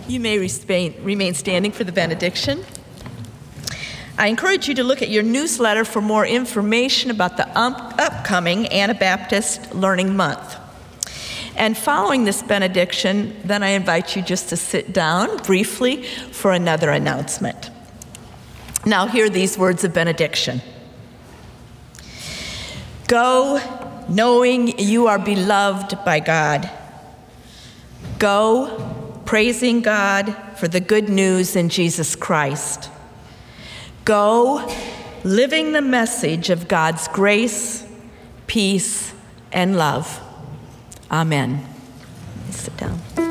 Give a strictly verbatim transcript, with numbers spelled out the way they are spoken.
You may remain standing for the benediction. I encourage you to look at your newsletter for more information about the up- upcoming Anabaptist Learning Month. And following this benediction, then I invite you just to sit down briefly for another announcement. Now hear these words of benediction. Go, knowing you are beloved by God. Go, praising God for the good news in Jesus Christ. Go, living the message of God's grace, peace, and love. Amen. Sit down.